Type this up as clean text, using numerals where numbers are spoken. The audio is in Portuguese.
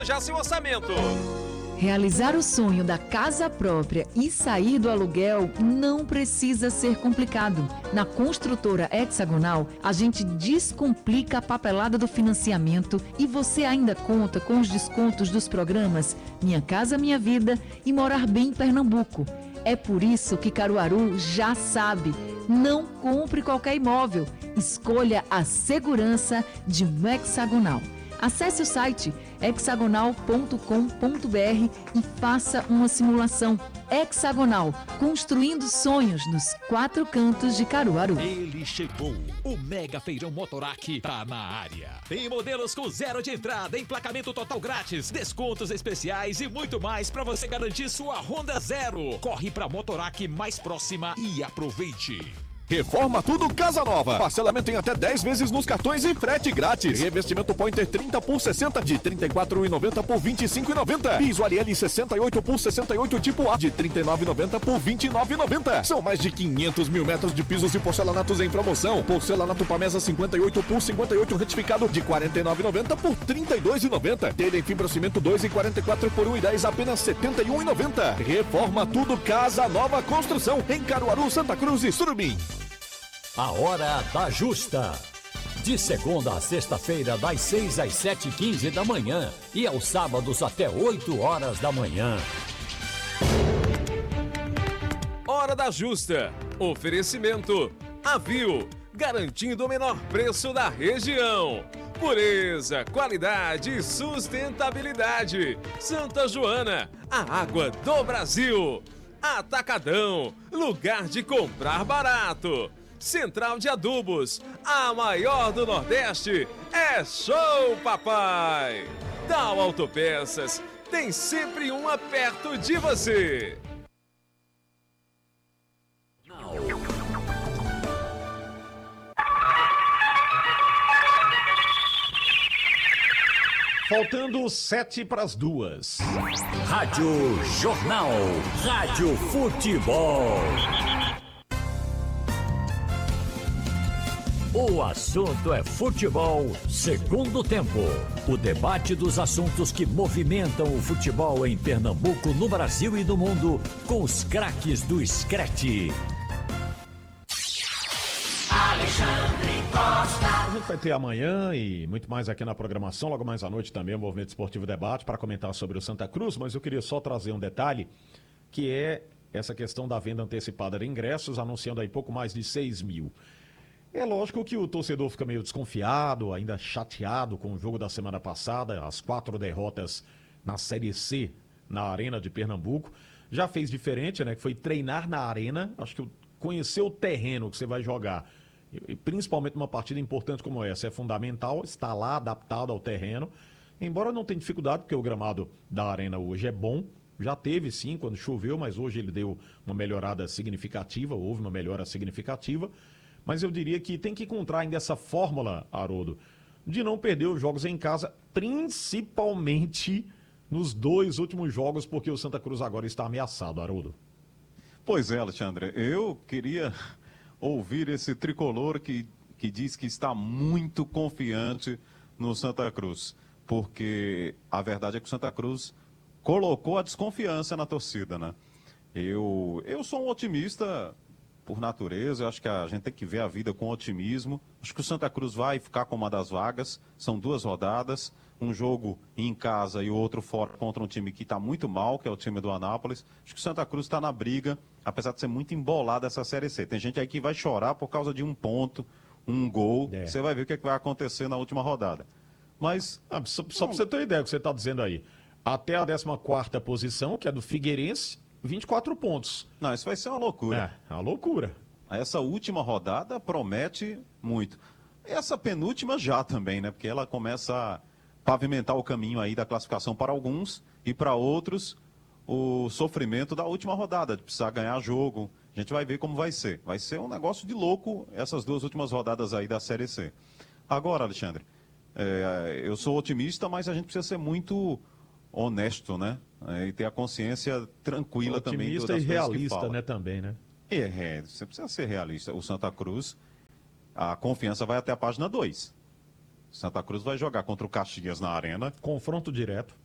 Já seu orçamento. Realizar o sonho da casa própria e sair do aluguel não precisa ser complicado. Na Construtora Hexagonal, a gente descomplica a papelada do financiamento e você ainda conta com os descontos dos programas Minha Casa Minha Vida e Morar Bem em Pernambuco. É por isso que Caruaru já sabe. Não compre qualquer imóvel. Escolha a segurança de um hexagonal. Acesse o site hexagonal.com.br e faça uma simulação. Hexagonal, construindo sonhos nos 4 cantos de Caruaru. Ele chegou, o Mega Feirão Motorac tá na área. Tem modelos com 0 de entrada, emplacamento total grátis, descontos especiais e muito mais para você garantir sua Honda Zero. Corre pra Motorac mais próxima e aproveite. Reforma Tudo Casa Nova. Parcelamento em até 10 vezes nos cartões e frete grátis. Revestimento Pointer 30 por 60 de R$ 34,90 por R$ 25,90. Piso Ariel 68 por 68 tipo A de R$ 39,90 por R$ 29,90. São mais de 500 mil metros de pisos e porcelanatos em promoção. Porcelanato Pamesa 58 por 58 retificado de R$ 49,90 por R$ 32,90. Telha em fibrocimento 2,44 por R$ 1,10 apenas R$ 71,90. Reforma Tudo Casa Nova Construção em Caruaru, Santa Cruz e Surubim. A Hora da Justa. De segunda a sexta-feira, das 6 às 7h15 da manhã e aos sábados até 8 horas da manhã. Hora da Justa. Oferecimento Avio, garantindo o menor preço da região. Pureza, qualidade e sustentabilidade. Santa Joana, a água do Brasil. Atacadão, lugar de comprar barato. Central de Adubos, a maior do Nordeste, é Show Papai! Tal Autopeças, tem sempre uma perto de você. Faltando 7:02. Rádio Jornal, Rádio Futebol. O assunto é futebol, segundo tempo. O debate dos assuntos que movimentam o futebol em Pernambuco, no Brasil e no mundo, com os craques do Screte. Alexandre Costa. A gente vai ter amanhã e muito mais aqui na programação, logo mais à noite também, o Movimento Esportivo Debate, para comentar sobre o Santa Cruz, mas eu queria só trazer um detalhe, que é essa questão da venda antecipada de ingressos, anunciando aí pouco mais de 6 mil. É lógico que o torcedor fica meio desconfiado, ainda chateado com o jogo da semana passada, as 4 derrotas na Série C, na Arena de Pernambuco. Já fez diferente, né? Que foi treinar na Arena, acho que conhecer o terreno que você vai jogar, e principalmente numa partida importante como essa, é fundamental estar lá adaptado ao terreno. Embora não tenha dificuldade, porque o gramado da Arena hoje é bom, já teve sim quando choveu, mas hoje ele deu uma melhorada significativa, houve uma melhora significativa. Mas eu diria que tem que encontrar ainda essa fórmula, Haroldo, de não perder os jogos em casa, principalmente nos 2 últimos jogos, porque o Santa Cruz agora está ameaçado, Haroldo. Pois é, Alexandre, eu queria ouvir esse tricolor que diz que está muito confiante no Santa Cruz, porque a verdade é que o Santa Cruz colocou a desconfiança na torcida, né? Eu sou um otimista por natureza, eu acho que a gente tem que ver a vida com otimismo. Acho que o Santa Cruz vai ficar com uma das vagas, são 2 rodadas, um jogo em casa e o outro fora contra um time que está muito mal, que é o time do Anápolis. Acho que o Santa Cruz está na briga, apesar de ser muito embolada essa Série C. Tem gente aí que vai chorar por causa de um ponto, um gol, você vai ver o que vai acontecer na última rodada. Mas... Só para você ter uma ideia do que você está dizendo aí, até a 14ª posição, que é do Figueirense, 24 pontos. Não, isso vai ser uma loucura. É uma loucura. Essa última rodada promete muito. Essa penúltima já também, né? Porque ela começa a pavimentar o caminho aí da classificação para alguns e para outros o sofrimento da última rodada, de precisar ganhar jogo. A gente vai ver como vai ser. Vai ser um negócio de louco essas 2 últimas rodadas aí da Série C. Agora, Alexandre, eu sou otimista, mas a gente precisa ser muito honesto, né? E ter a consciência tranquila também. Otimista e realista, né, também, né? Você precisa ser realista. O Santa Cruz, a confiança vai até a página 2. Santa Cruz vai jogar contra o Caxias na Arena. Confronto direto.